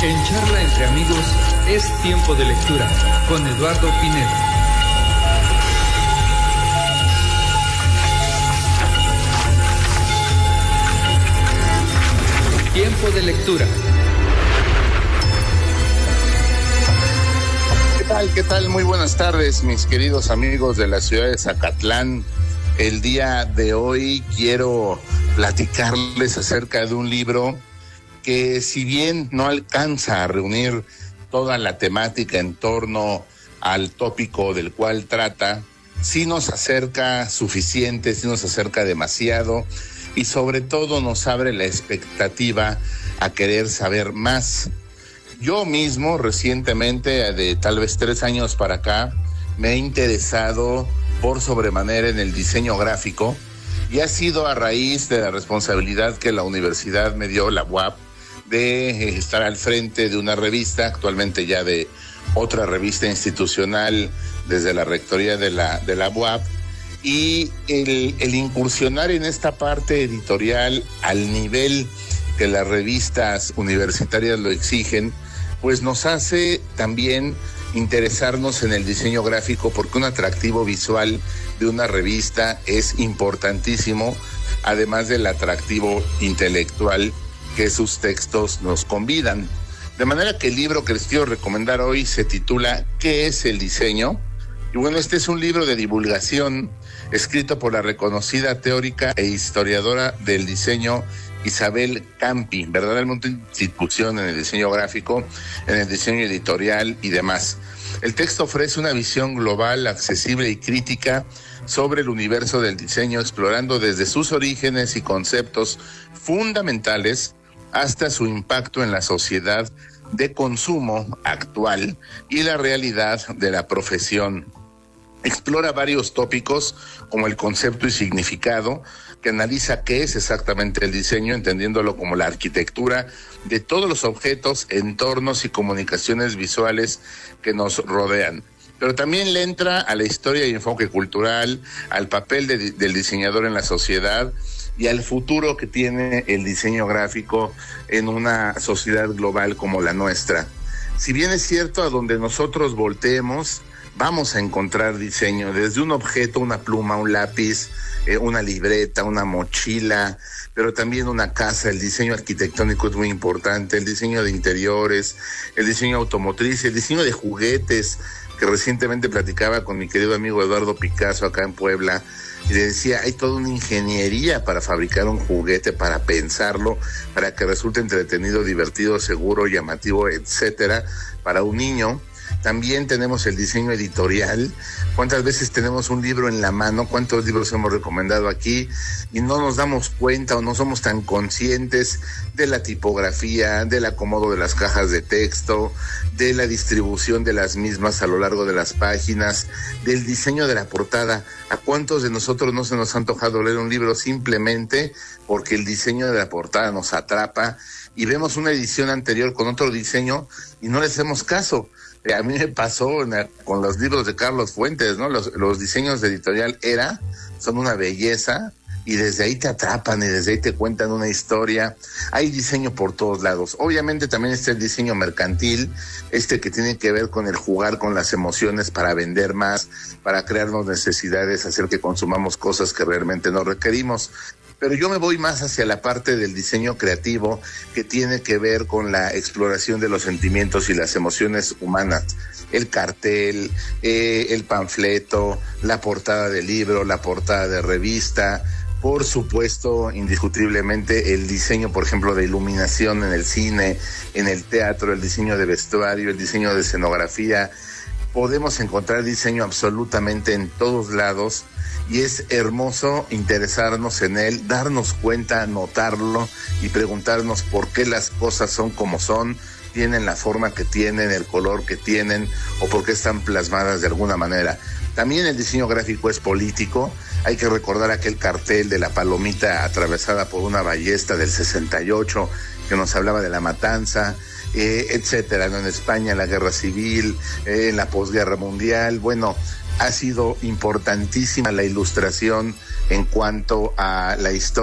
En Charla entre Amigos es tiempo de lectura con Eduardo Pineda. Tiempo de lectura. ¿Qué tal? Muy buenas tardes, mis queridos amigos de la ciudad de Zacatlán. El día de hoy quiero platicarles acerca de un libro que, si bien no alcanza a reunir toda la temática en torno al tópico del cual trata, sí nos acerca suficiente, sí nos acerca demasiado y sobre todo nos abre la expectativa a querer saber más. Yo mismo recientemente, de tal vez 3 años para acá, me he interesado por sobremanera en el diseño gráfico y ha sido a raíz de la responsabilidad que la universidad me dio, la UAP, de estar al frente de una revista, actualmente ya de otra revista institucional desde la rectoría de la UAP, y el incursionar en esta parte editorial al nivel que las revistas universitarias lo exigen, pues nos hace también interesarnos en el diseño gráfico, porque un atractivo visual de una revista es importantísimo, además del atractivo intelectual que sus textos nos convidan. De manera que el libro que les quiero recomendar hoy se titula ¿Qué es el diseño? Y bueno, este es un libro de divulgación escrito por la reconocida teórica e historiadora del diseño Isabel Campi, verdaderamente institución en el diseño gráfico, en el diseño editorial y demás. El texto ofrece una visión global, accesible y crítica sobre el universo del diseño, explorando desde sus orígenes y conceptos fundamentales hasta su impacto en la sociedad de consumo actual y la realidad de la profesión. Explora varios tópicos como el concepto y significado, que analiza qué es exactamente el diseño, entendiéndolo como la arquitectura de todos los objetos, entornos y comunicaciones visuales que nos rodean. Pero también le entra a la historia y enfoque cultural, al papel del diseñador en la sociedad y al futuro que tiene el diseño gráfico en una sociedad global como la nuestra. Si bien es cierto, a donde nosotros volteemos, vamos a encontrar diseño, desde un objeto, una pluma, un lápiz, una libreta, una mochila, pero también una casa. El diseño arquitectónico es muy importante, el diseño de interiores, el diseño automotriz, el diseño de juguetes, que recientemente platicaba con mi querido amigo Eduardo Picasso acá en Puebla, y le decía, hay toda una ingeniería para fabricar un juguete, para pensarlo, para que resulte entretenido, divertido, seguro, llamativo, etcétera, para un niño. También tenemos el diseño editorial. ¿Cuántas veces tenemos un libro en la mano? ¿Cuántos libros hemos recomendado aquí? Y no nos damos cuenta o no somos tan conscientes de la tipografía, del acomodo de las cajas de texto, de la distribución de las mismas a lo largo de las páginas, del diseño de la portada. ¿A cuántos de nosotros no se nos ha antojado leer un libro simplemente porque el diseño de la portada nos atrapa y vemos una edición anterior con otro diseño y no le hacemos caso? A mí me pasó con los libros de Carlos Fuentes, ¿no? Los diseños de Editorial Era son una belleza y desde ahí te atrapan y desde ahí te cuentan una historia. Hay diseño por todos lados. Obviamente también está el diseño mercantil, que tiene que ver con el jugar con las emociones para vender más, para crearnos necesidades, hacer que consumamos cosas que realmente no requerimos. Pero yo me voy más hacia la parte del diseño creativo, que tiene que ver con la exploración de los sentimientos y las emociones humanas. El cartel, el panfleto, la portada de libro, la portada de revista. Por supuesto, indiscutiblemente, el diseño, por ejemplo, de iluminación en el cine, en el teatro, el diseño de vestuario, el diseño de escenografía. Podemos encontrar diseño absolutamente en todos lados. Y es hermoso interesarnos en él, darnos cuenta, notarlo y preguntarnos por qué las cosas son como son, tienen la forma que tienen, el color que tienen o por qué están plasmadas de alguna manera. También el diseño gráfico es político. Hay que recordar aquel cartel de la palomita atravesada por una ballesta del 68 que nos hablaba de la matanza, etcétera, ¿no? En España, la guerra civil, en la posguerra mundial. Bueno, ha sido importantísima la ilustración en cuanto a la historia